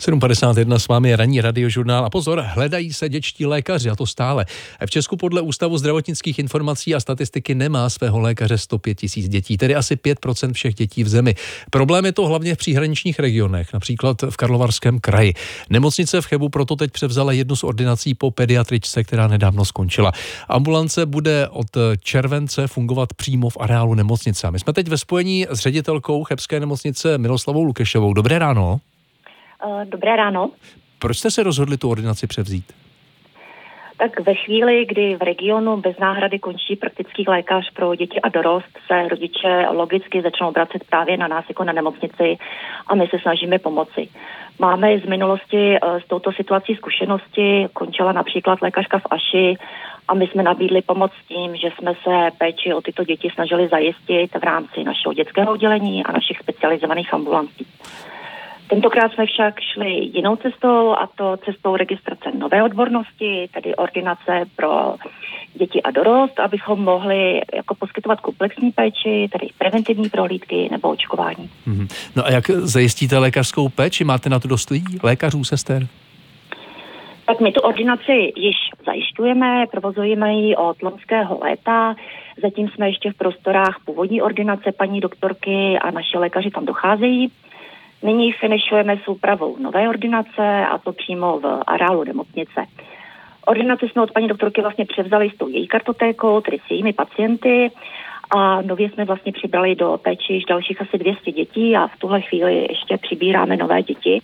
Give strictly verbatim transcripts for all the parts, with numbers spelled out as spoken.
sedm padesát jedna s vámi je ranní radiožurnál a pozor, hledají se dětští lékaři a to stále. V Česku podle Ústavu zdravotnických informací a statistiky nemá svého lékaře sto pět tisíc dětí, tedy asi pět procent všech dětí v zemi. Problém je to hlavně v příhraničních regionech, například v Karlovarském kraji. Nemocnice v Chebu proto teď převzala jednu z ordinací po pediatričce, která nedávno skončila. Ambulance bude od července fungovat přímo v areálu nemocnice. My jsme teď ve spojení s ředitelkou chebské nemocnice Miloslavou Lukešovou. Dobré ráno. Dobré ráno. Proč jste se rozhodli tu ordinaci převzít? Tak ve chvíli, kdy v regionu bez náhrady končí praktický lékař pro děti a dorost, se rodiče logicky začnou obracet právě na nás jako na nemocnici a my se snažíme pomoci. Máme z minulosti s touto situací zkušenosti, končila například lékařka v Aši a my jsme nabídli pomoc tím, že jsme se péči o tyto děti snažili zajistit v rámci našeho dětského oddělení a našich specializovaných ambulancí. Tentokrát jsme však šli jinou cestou, a to cestou registrace nové odbornosti, tedy ordinace pro děti a dorost, abychom mohli jako poskytovat komplexní péči, tedy preventivní prohlídky nebo očkování. Mm-hmm. No a jak zajistíte lékařskou péči? Máte na to dost lidí, lékařů, sester? Tak my tu ordinaci již zajišťujeme, provozujeme ji od loňského léta. Zatím jsme ještě v prostorách původní ordinace paní doktorky a naši lékaři tam docházejí. Nyní finišujeme s úpravou nové ordinace a to přímo v areálu nemocnice. Ordinaci jsme od paní doktorky vlastně převzali s tou její kartotékou, tedy s jejími pacienty a nově jsme vlastně přibrali do péči již dalších asi dvě stě dětí a v tuhle chvíli ještě přibíráme nové děti.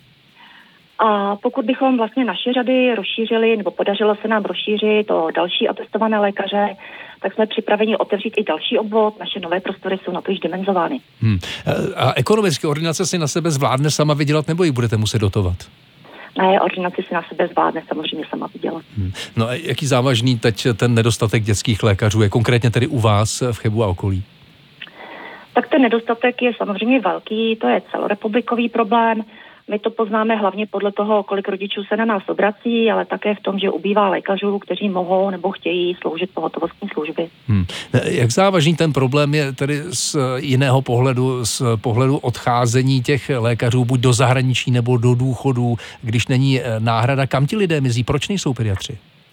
A pokud bychom vlastně naše řady rozšířili, nebo podařilo se nám rozšířit o další atestované lékaře, tak jsme připraveni otevřít i další obvod. Naše nové prostory jsou na to již dimenzovány. Hmm. A ekonomicky ordinace si na sebe zvládne sama vydělat, nebo ji budete muset dotovat? Ne, ordinaci si na sebe zvládne samozřejmě sama vydělat. Hmm. No a jaký závažný teď ten nedostatek dětských lékařů je konkrétně tedy u vás v Chebu a okolí? Tak ten nedostatek je samozřejmě velký, to je celorepublikový problém. My to poznáme hlavně podle toho, kolik rodičů se na nás obrací, ale také v tom, že ubývá lékařů, kteří mohou nebo chtějí sloužit pohotovostní služby. Hmm. Jak závažný ten problém je tedy z jiného pohledu, z pohledu odcházení těch lékařů buď do zahraničí nebo do důchodů, když není náhrada? Kam ti lidé mizí? Proč nejsou pediatři?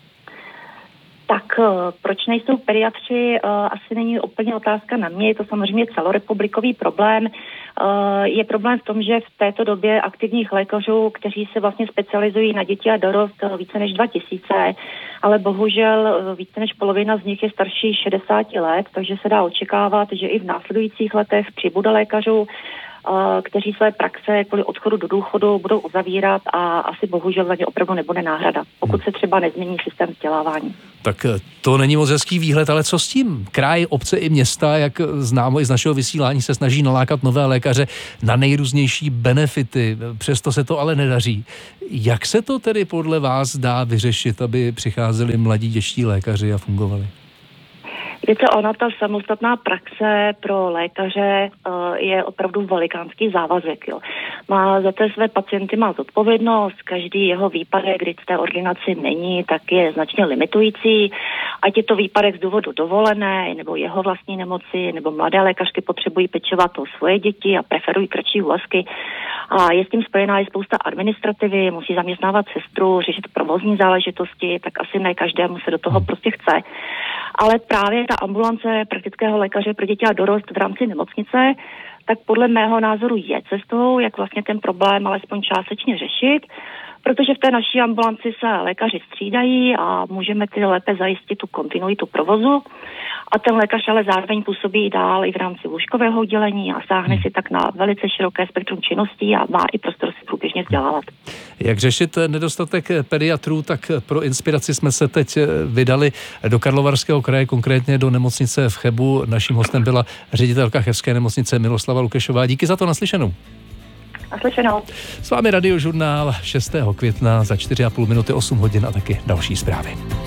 Tak proč nejsou pediatři, asi není úplně otázka na mě, je to samozřejmě celorepublikový problém. Je problém v tom, že v této době aktivních lékařů, kteří se vlastně specializují na děti a dorost, více než dva tisíce, ale bohužel více než polovina z nich je starší šedesáti let, takže se dá očekávat, že i v následujících letech přibude lékařů, kteří své praxe kvůli odchodu do důchodu budou uzavírat a asi bohužel za ně opravdu nebude náhrada, pokud se třeba nezmění systém vzdělávání. Tak to není moc hezký výhled, ale co s tím? Kraj, obce i města, jak známo i z našeho vysílání, se snaží nalákat nové lékaře na nejrůznější benefity, přesto se to ale nedaří. Jak se to tedy podle vás dá vyřešit, aby přicházeli mladí dětští lékaři a fungovali? Víte, ona ta samostatná praxe pro lékaře uh, je opravdu velikánský závazek. Jo. Má za té své pacienty má zodpovědnost, každý jeho výpadek, kdy v té ordinaci není, tak je značně limitující. Ať je to výpadek z důvodu dovolené, nebo jeho vlastní nemoci, nebo mladé lékařky potřebují pečovat o svoje děti a preferují kratší úvazky. A je s tím spojená i spousta administrativy, musí zaměstnávat sestru, řešit provozní záležitosti, tak asi ne každému se do toho prostě chce. Ale právě ta ambulance praktického lékaře pro děti a dorost v rámci nemocnice, tak podle mého názoru je cestou, jak vlastně ten problém alespoň částečně řešit, protože v té naší ambulanci se lékaři střídají a můžeme tedy lépe zajistit tu kontinuitu provozu. A ten lékař ale zároveň působí dál i v rámci lůžkového oddělení a sáhne si tak na velice široké spektrum činností a má i prostor se průběžně vzdělávat. Jak řešit nedostatek pediatrů, tak pro inspiraci jsme se teď vydali do Karlovarského kraje, konkrétně do nemocnice v Chebu. Naším hostem byla ředitelka chebské nemocnice Miloslava Lukešová. Díky za to, naslyšenou. Naslyšenou. S vámi radiožurnál šestého května za čtyři a půl minuty, osm hodin a taky další zprávy.